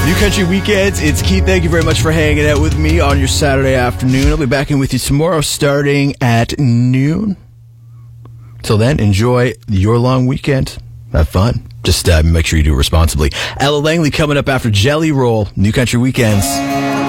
New Country Weekends. It's Keith. Thank you very much for hanging out with me on your Saturday afternoon. I'll be back in with you tomorrow starting at noon. Till then, enjoy your long weekend. Have fun. Just make sure you do it responsibly. Ella Langley coming up after Jelly Roll. New Country Weekends.